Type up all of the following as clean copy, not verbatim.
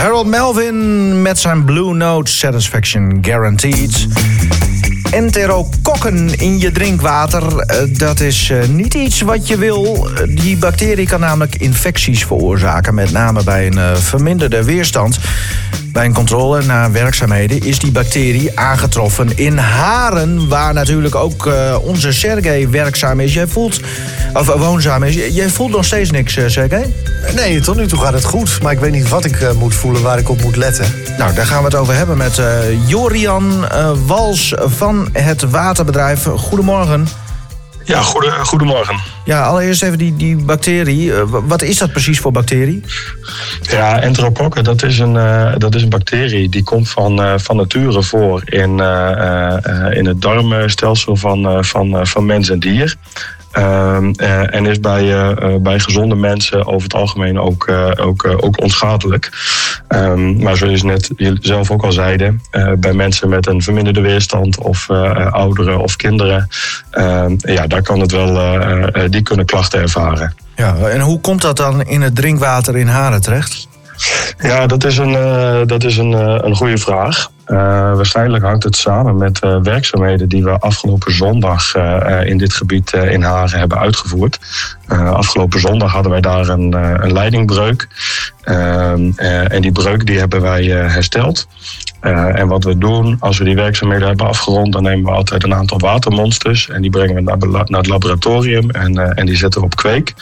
Harold Melvin met zijn Blue Note Satisfaction Guaranteed. Enterokokken in je drinkwater, dat is niet iets wat je wil. Die bacterie kan namelijk infecties veroorzaken, met name bij een verminderde weerstand. Bij een controle na werkzaamheden is die bacterie aangetroffen in Haren, waar natuurlijk ook onze Sergej werkzaam is. Woonzaam is. Jij voelt nog steeds niks, Sergej? Nee, tot nu toe gaat het goed. Maar ik weet niet wat ik moet voelen, waar ik op moet letten. Nou, daar gaan we het over hebben met Jorian Wals van het waterbedrijf. Goedemorgen. Ja, goedemorgen. Ja, allereerst even die bacterie. Wat is dat precies voor bacterie? Ja, enterokokken, dat is een bacterie die komt van nature voor in het darmstelsel van mens en dier. En is bij gezonde mensen over het algemeen ook onschadelijk. Maar zoals je net zelf ook al zeiden, bij mensen met een verminderde weerstand of ouderen of kinderen, daar kan het wel, die kunnen klachten ervaren. Ja, en hoe komt dat dan in het drinkwater in Haren terecht? Ja, dat is een goede vraag. Waarschijnlijk hangt het samen met werkzaamheden die we afgelopen zondag in dit gebied in Haren hebben uitgevoerd. Afgelopen zondag hadden wij daar een leidingbreuk. En die breuk die hebben wij hersteld. En wat we doen als we die werkzaamheden hebben afgerond, dan nemen we altijd een aantal watermonsters en die brengen we naar het laboratorium en die zetten we op kweek.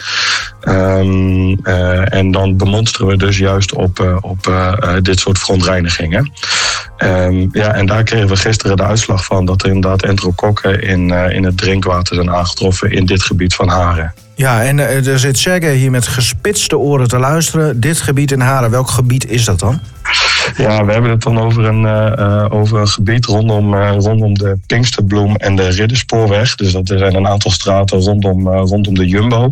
En dan bemonsteren we dus juist op dit soort verontreinigingen. En daar kregen we gisteren de uitslag van dat er inderdaad enterokokken in het drinkwater zijn aangetroffen in dit gebied van Haren. Ja, en er zit Sergej hier met gespitste oren te luisteren. Dit gebied in Haren, welk gebied is dat dan? Ja, we hebben het dan over een gebied rondom de Pinksterbloem en de Ridderspoorweg. Dus dat zijn een aantal straten rondom de Jumbo.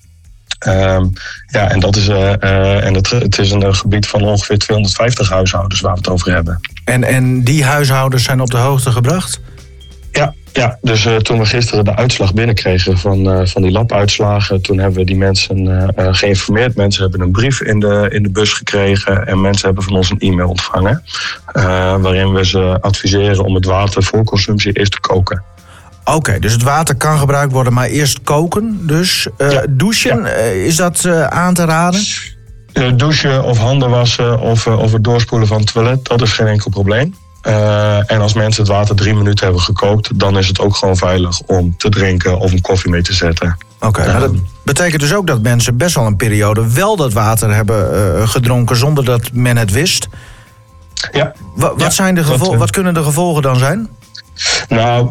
En dat is, het is een gebied van ongeveer 250 huishoudens waar we het over hebben. En die huishoudens zijn op de hoogte gebracht? Ja, dus toen we gisteren de uitslag binnenkregen van die labuitslagen, toen hebben we die mensen geïnformeerd. Mensen hebben een brief in de bus gekregen en mensen hebben van ons een e-mail ontvangen. Waarin we ze adviseren om het water voor consumptie eerst te koken. Oké, dus het water kan gebruikt worden, maar eerst koken. Dus douchen, is dat aan te raden? Douchen of handen wassen of het doorspoelen van het toilet, dat is geen enkel probleem. En als mensen het water 3 minuten hebben gekookt, dan is het ook gewoon veilig om te drinken of een koffie mee te zetten. Oké, maar dat betekent dus ook dat mensen best wel een periode wel dat water hebben gedronken zonder dat men het wist. Ja. Wat kunnen de gevolgen dan zijn? Nou,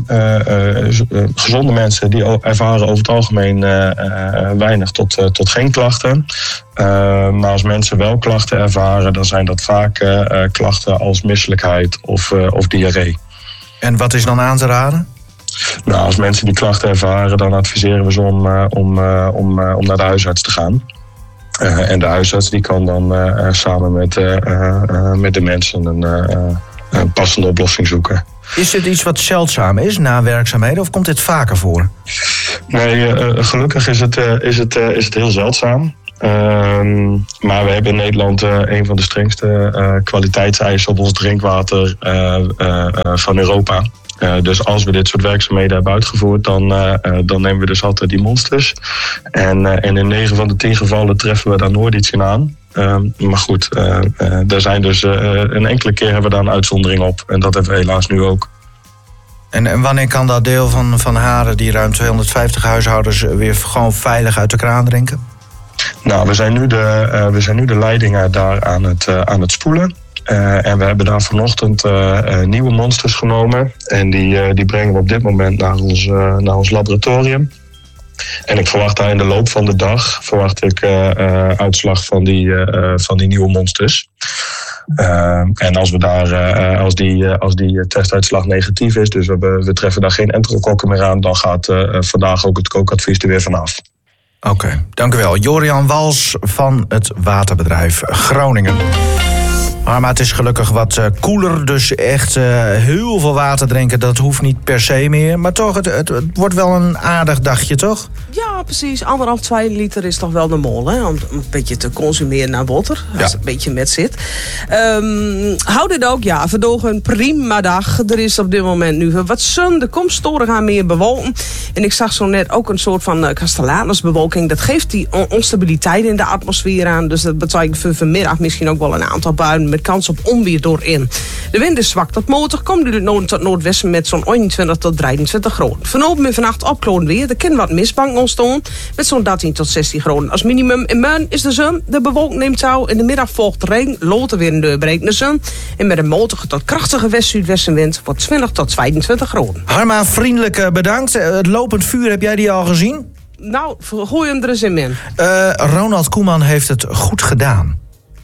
gezonde mensen die ervaren over het algemeen weinig tot geen klachten. Maar als mensen wel klachten ervaren, dan zijn dat vaak klachten als misselijkheid of diarree. En wat is dan aan te raden? Nou, als mensen die klachten ervaren, dan adviseren we ze om naar de huisarts te gaan. En de huisarts die kan dan samen met de mensen een passende oplossing zoeken. Is dit iets wat zeldzaam is na werkzaamheden of komt dit vaker voor? Nee, gelukkig is het heel zeldzaam. Maar we hebben in Nederland een van de strengste kwaliteitseisen op ons drinkwater van Europa. Dus als we dit soort werkzaamheden hebben uitgevoerd, dan nemen we dus altijd die monsters. En in 9 van de 10 gevallen treffen we daar nooit iets in aan. Maar goed, er zijn dus een enkele keer hebben we daar een uitzondering op. En dat hebben we helaas nu ook. En wanneer kan dat deel van Haren, die ruim 250 huishoudens, weer gewoon veilig uit de kraan drinken? Nou, we zijn nu de leidingen daar aan het spoelen. En we hebben daar vanochtend nieuwe monsters genomen. En die brengen we op dit moment naar ons laboratorium. En ik verwacht daar in de loop van de dag uitslag van die nieuwe monsters. En als die testuitslag negatief is, dus we treffen daar geen enterokokken meer aan, dan gaat vandaag ook het kookadvies er weer vanaf. Oké, dank u wel. Jorian Wals van het waterbedrijf Groningen. Maar het is gelukkig wat koeler, dus echt heel veel water drinken, dat hoeft niet per se meer. Maar toch, het wordt wel een aardig dagje, toch? Ja, precies. 1,5, 2 liter is toch wel de mol, hè? Om een beetje te consumeren naar water. Als het een beetje met zit. Hou dit ook, ja. Vandaag een prima dag. Er is op dit moment nu wat zon. Er komt storen gaan meer bewolken. En ik zag zo net ook een soort van kastellanersbewolking. Dat geeft die onstabiliteit in de atmosfeer aan. Dus dat betekent voor vanmiddag misschien ook wel een aantal buien met kans op onweer doorin. De wind is zwak tot matig. Komt nu het noorden tot noordwesten met zo'n 21 tot 23 graden. Vanavond en vannacht opklaren weer. Er kan wat mistbank ontstaan met zo'n 13 tot 16 graden als minimum. In morgen is de zon. De bewolking neemt touw. In de middag volgt regen. Later weer een doorbrekende zon. En met een matige tot krachtige west-zuidwestenwind wordt 20 tot 22 graden. Harma, vriendelijk bedankt. Het lopend vuur, heb jij die al gezien? Nou, gooi hem er eens in. Ronald Koeman heeft het goed gedaan.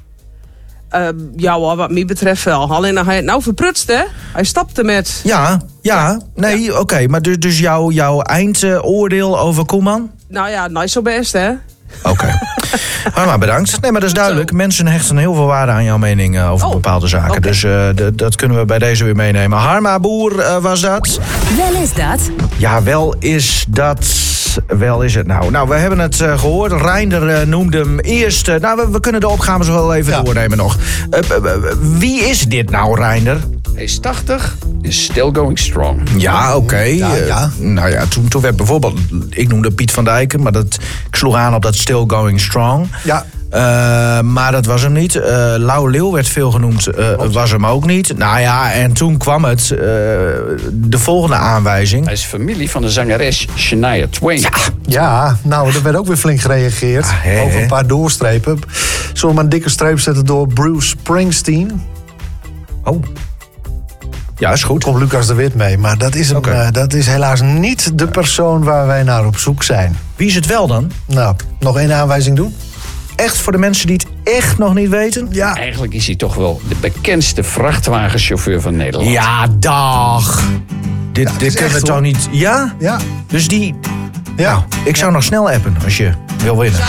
Ja hoor, wat mij betreft wel. Alleen dan hij het nou verprutst, hè? Hij stapte met... Oké. Maar dus jouw eindoordeel over Koeman? Nou ja, niet zo best, hè? Oké. Harma, bedankt. Nee, maar dat is duidelijk. Mensen hechten heel veel waarde aan jouw mening over bepaalde zaken. Okay. Dus dat kunnen we bij deze weer meenemen. Harma Boer was dat. Wel is dat. Ja, wel is dat. Wel is het nou. Nou, we hebben het gehoord. Reinder noemde hem eerst. We kunnen de opgaves wel even doornemen nog. Wie is dit nou, Reinder? Hij is 80, is still going strong. Ja, oké. Ja. Nou ja, toen werd bijvoorbeeld... Ik noemde Piet van Dijken, maar ik sloeg aan op dat still going strong. Ja. Maar dat was hem niet. Lau Leeuw werd veel genoemd, was hem ook niet. Nou ja, en toen kwam het, de volgende aanwijzing. Hij is familie van de zangeres Shania Twain. Ja, nou, er werd ook weer flink gereageerd. Over een paar doorstrepen. Zullen we maar een dikke streep zetten door Bruce Springsteen? Oh. Ja, is goed. Komt Lucas de Wit mee. Maar dat is helaas niet de persoon waar wij naar op zoek zijn. Wie is het wel dan? Nou, nog één aanwijzing doen? Echt voor de mensen die het echt nog niet weten? Ja. Eigenlijk is hij toch wel de bekendste vrachtwagenchauffeur van Nederland. Ja, dag. Dit kunnen we toch niet... Ja? Ja. Dus die... Ja. Nou, ik zou nog snel appen als je wil winnen.